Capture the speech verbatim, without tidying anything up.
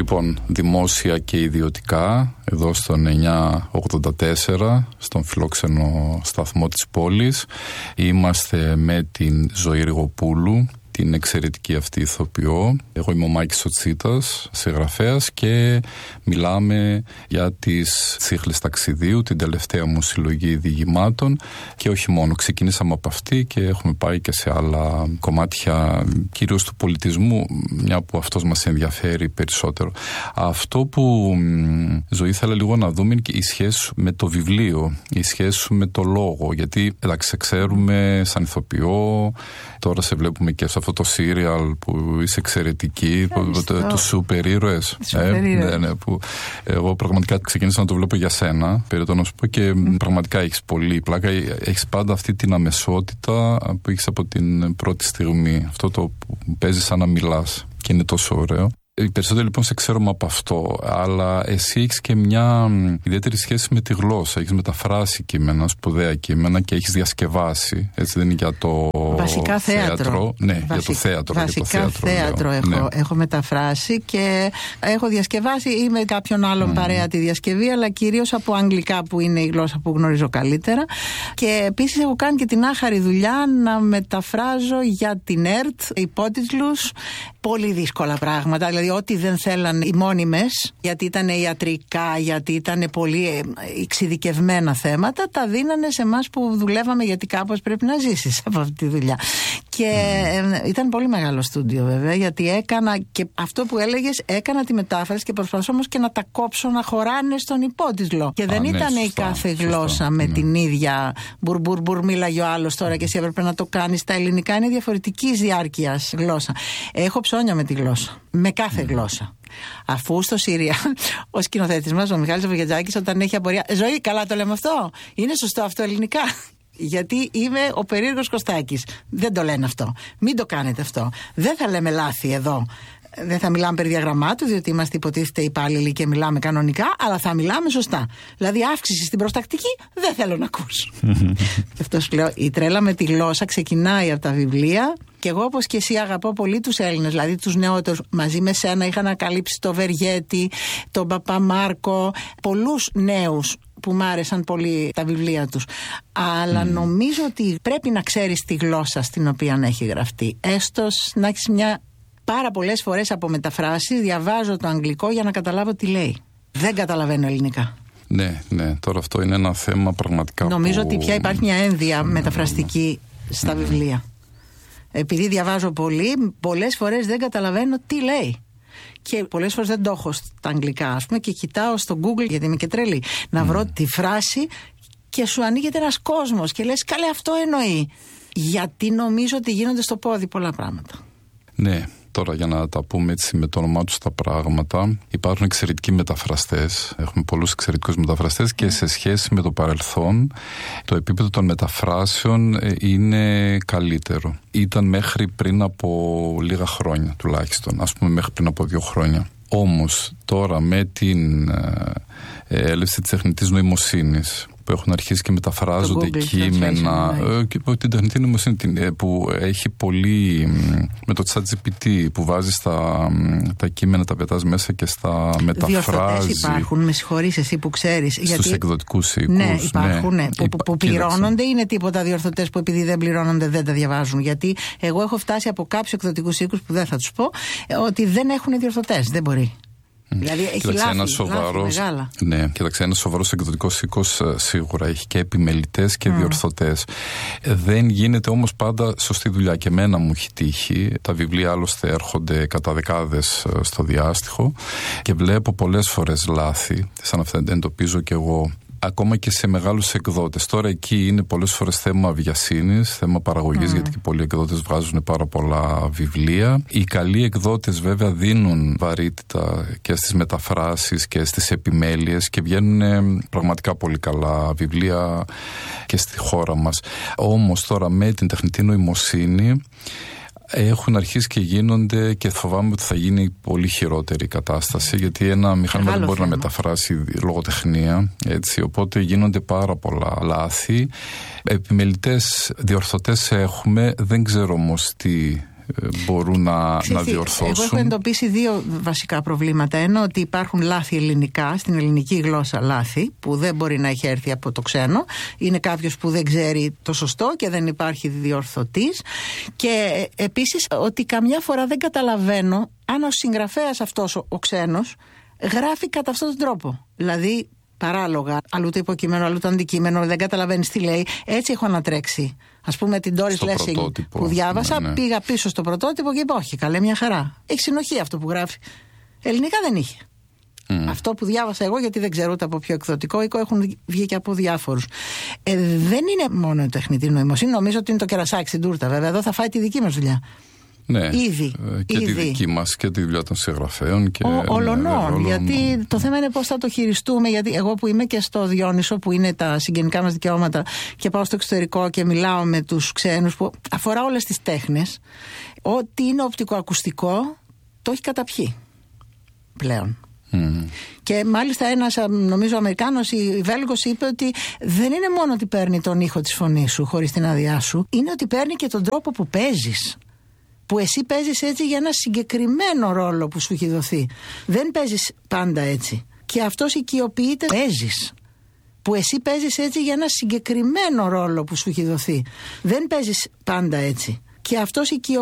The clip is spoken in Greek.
Λοιπόν, δημόσια και ιδιωτικά, εδώ στον εννιακόσια ογδόντα τέσσερα, στον φιλόξενο σταθμό της πόλης. Είμαστε με την Ζωή Ριγοπούλου, την εξαιρετική αυτή ηθοποιό. Εγώ είμαι ο Μάκης Σοτσίτας, συγγραφέας, και μιλάμε για τις Τσίχλες Ταξιδίου, την τελευταία μου συλλογή διηγημάτων, και όχι μόνο. Ξεκινήσαμε από αυτή και έχουμε πάει και σε άλλα κομμάτια, κυρίως του πολιτισμού, μια που αυτός μας ενδιαφέρει περισσότερο. Αυτό που, Ζωή, ήθελα λίγο να δούμε είναι η σχέση σου με το βιβλίο, η σχέση σου με το λόγο, γιατί εντάξει, σε ξέρουμε σαν ηθοποιό, τώρα σε βλέπουμε και σε αυτό το σύριαλ που είσαι εξαιρετική, του σούπερ ήρωες. Ε, ναι, ναι, που εγώ πραγματικά ξεκίνησα να το βλέπω για σένα, περιττό να σου πω, και mm. πραγματικά έχεις πολύ πλάκα. Έχεις πάντα αυτή την αμεσότητα που έχεις από την πρώτη στιγμή. Αυτό το που παίζεις σαν να μιλάς και είναι τόσο ωραίο. Οι περισσότεροι λοιπόν σε ξέρουμε από αυτό, αλλά εσύ έχεις και μια ιδιαίτερη σχέση με τη γλώσσα. Έχεις μεταφράσει κείμενα, σπουδαία κείμενα, και έχεις διασκευάσει. Έτσι δεν είναι για το βασικά θέατρο. θέατρο. Ναι, Βασι... για το θέατρο. Βασικά για το θέατρο, θέατρο έχω, ναι. έχω μεταφράσει και έχω διασκευάσει ή με κάποιον άλλον mm. παρέα τη διασκευή, αλλά κυρίως από αγγλικά που είναι η γλώσσα που γνωρίζω καλύτερα. Και επίσης έχω κάνει και την άχαρη δουλειά να μεταφράζω για την ΕΡΤ υπότιτλους, πολύ δύσκολα πράγματα. Δηλαδή, ό,τι δεν θέλαν οι μόνιμες, γιατί ήταν ιατρικά, γιατί ήταν πολύ εξειδικευμένα θέματα, τα δίνανε σε εμάς που δουλεύαμε, γιατί κάπως πρέπει να ζήσεις από αυτή τη δουλειά. Και mm. ε, ήταν πολύ μεγάλο στούντιο βέβαια, γιατί έκανα και αυτό που έλεγες, έκανα τη μετάφραση και προσπαθώ όμως και να τα κόψω να χωράνε στον υπότιτλο. Και δεν Α, ήταν ναι, η κάθε σωστά, γλώσσα σωστά, με ναι. την ίδια μπουρ μπουρ μπουρ μίλαγε ο άλλος τώρα και εσύ έπρεπε να το κάνεις. Στα ελληνικά είναι διαφορετικής διάρκειας γλώσσα. Έχω ψώνια με τη γλώσσα. Με κάθε mm. γλώσσα. Αφού στο Σύρια ο σκηνοθέτης μας, ο Μιχάλης Βογιατζάκης, όταν έχει απορία, Ζωή, καλά το λέμε αυτό? Είναι σωστό αυτό ελληνικά? Γιατί είμαι ο περίεργος Κωστάκης. Δεν το λένε αυτό. Μην το κάνετε αυτό. Δεν θα λέμε λάθη εδώ. Δεν θα μιλάμε περί διαγραμμάτου, διότι είμαστε υποτίθεται υπάλληλοι και μιλάμε κανονικά, αλλά θα μιλάμε σωστά. Δηλαδή, αύξηση στην προστακτική δεν θέλω να ακούσω. Και αυτό σου λέω, η τρέλα με τη γλώσσα ξεκινάει από τα βιβλία. Και εγώ, όπως και εσύ, αγαπώ πολύ τους Έλληνες, δηλαδή τους νεότερους. Μαζί με σένα είχα ανακαλύψει το Βεργέτη, τον Παπαμάρκο, πολλούς νέους που μ' άρεσαν πολύ τα βιβλία τους. Αλλά mm. νομίζω ότι πρέπει να ξέρεις τη γλώσσα στην οποία έχει γραφτεί. Έστω να έχεις μια. Πάρα πολλές φορές από μεταφράσεις διαβάζω το αγγλικό για να καταλάβω τι λέει. Δεν καταλαβαίνω ελληνικά. Ναι, ναι, τώρα αυτό είναι ένα θέμα πραγματικά. Νομίζω που... ότι πια υπάρχει μια ένδυα μεταφραστική στα mm. βιβλία. Επειδή διαβάζω πολύ, πολλές φορές δεν καταλαβαίνω τι λέει. Και πολλές φορές δεν το έχω στα αγγλικά, ας πούμε, και κοιτάω στο Google, γιατί είμαι και τρελή, να mm. βρω τη φράση και σου ανοίγεται ένας κόσμος και λες, καλέ, αυτό εννοεί. Γιατί νομίζω ότι γίνονται στο πόδι πολλά πράγματα. Ναι. Τώρα, για να τα πούμε έτσι με το όνομά τους τα πράγματα, υπάρχουν εξαιρετικοί μεταφραστές. Έχουμε πολλούς εξαιρετικούς μεταφραστές και σε σχέση με το παρελθόν, το επίπεδο των μεταφράσεων είναι καλύτερο. Ήταν μέχρι πριν από λίγα χρόνια τουλάχιστον, ας πούμε μέχρι πριν από δύο χρόνια. Όμως τώρα με την έλευση της τεχνητής νοημοσύνης, που έχουν αρχίσει και μεταφράζονται Google, κείμενα, και την τεχνητή νοημοσύνη που έχει πολύ, με το ChatGPT που βάζει τα, τα κείμενα, τα πετάς μέσα και στα μεταφράζει. Διορθωτές υπάρχουν, με συγχωρείς εσύ που ξέρεις. Στους γιατί... εκδοτικούς οίκους. Ναι, υπάρχουν, ναι, που, Υπά... που πληρώνονται, είναι τίποτα διορθωτές που επειδή δεν πληρώνονται δεν τα διαβάζουν. Γιατί εγώ έχω φτάσει από κάποιους εκδοτικούς οίκους που δεν θα τους πω, ότι δεν έχουν διορθωτές, δεν μπορεί. Δηλαδή έχει κοίταξε, λάθη, ένας σοβαρός, λάθη μεγάλα. Ναι, κοίταξε, ένας σοβαρός εκδοτικός οίκος σίγουρα έχει και επιμελητές και mm. διορθωτές. Δεν γίνεται όμως πάντα σωστή δουλειά, και εμένα μου έχει τύχει. Τα βιβλία άλλωστε έρχονται κατά δεκάδες στο διάστημα και βλέπω πολλές φορές λάθη, σαν αυτά εντοπίζω και εγώ. Ακόμα και σε μεγάλους εκδότες. Τώρα εκεί είναι πολλές φορές θέμα βιασύνης, θέμα παραγωγής, mm. γιατί και πολλοί εκδότες βγάζουν πάρα πολλά βιβλία. Οι καλοί εκδότες βέβαια δίνουν βαρύτητα και στις μεταφράσεις και στις επιμέλειες και βγαίνουν πραγματικά πολύ καλά βιβλία και στη χώρα μας. Όμως τώρα με την τεχνητή νοημοσύνη έχουν αρχίσει και γίνονται, και φοβάμαι ότι θα γίνει πολύ χειρότερη η κατάσταση, γιατί ένα μηχάνημα δεν μπορεί θέμα. να μεταφράσει λογοτεχνία, έτσι, οπότε γίνονται πάρα πολλά λάθη. Επιμελητές, διορθωτές έχουμε, δεν ξέρω όμως τι μπορούν να, να διορθώσουν. Εγώ έχω εντοπίσει δύο βασικά προβλήματα. Ένα, ότι υπάρχουν λάθη ελληνικά, στην ελληνική γλώσσα λάθη, που δεν μπορεί να έχει έρθει από το ξένο. Είναι κάποιος που δεν ξέρει το σωστό και δεν υπάρχει διορθωτής. Και επίσης ότι καμιά φορά δεν καταλαβαίνω αν ο συγγραφέας αυτός ο, ο ξένος γράφει κατά αυτόν τον τρόπο. Δηλαδή παράλογα, αλλού το υποκείμενο, αλλού το αντικείμενο, δεν καταλαβαίνεις τι λέει. Έτσι έχω ανατρέξει. Ας πούμε την Doris Lessing που διάβασα, ναι, ναι. πήγα πίσω στο πρωτότυπο και είπα: όχι, καλέ, μια χαρά. Έχει συνοχή αυτό που γράφει. Ελληνικά δεν είχε. Mm. Αυτό που διάβασα εγώ, γιατί δεν ξέρω ούτε από ποιο εκδοτικό οίκο, έχουν βγει και από διάφορους. Ε, δεν είναι μόνο η τεχνητή νοημοσύνη, νομίζω ότι είναι το κερασάκι στην τούρτα, βέβαια. Εδώ θα φάει τη δική μας δουλειά. Ναι, ήδη, και ήδη. τη δική μας και τη δουλειά των συγγραφέων και ολονών, ναι, γιατί το θέμα είναι πώς θα το χειριστούμε. Γιατί εγώ που είμαι και στο Διόνυσο, που είναι τα συγγενικά μας δικαιώματα, και πάω στο εξωτερικό και μιλάω με τους ξένους, που αφορά όλες τις τέχνες, ό,τι είναι οπτικοακουστικό το έχει καταπιεί πλέον. Mm. Και μάλιστα ένας, νομίζω Αμερικάνος ή Βέλγος, είπε ότι δεν είναι μόνο ότι παίρνει τον ήχο της φωνής σου χωρίς την άδειά σου, είναι ότι παίρνει και τον τρόπο που παίζεις. Που εσύ παίζεις έτσι για ένα συγκεκριμένο ρόλο που σου έχει δοθεί. Δεν παίζεις πάντα έτσι. Και αυτός οικειοποιείται. Παίζεις. Που εσύ παίζεις έτσι για ένα συγκεκριμένο ρόλο που σου έχει δοθεί. Δεν παίζεις πάντα έτσι. Και αυτός οικειοποιείται.